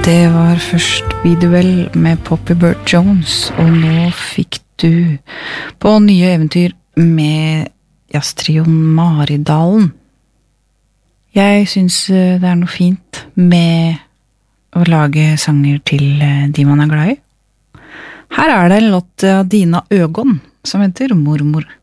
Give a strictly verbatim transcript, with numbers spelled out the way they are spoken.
Det var først Bidwell med Poppy Burt Jones, og nå fikk du på nye eventyr med jazztrioen Maridalen. Jeg synes det er noe fint med å lage sanger til de man er glad i. Her er det en låt av Dina Øgon som heter Mormor.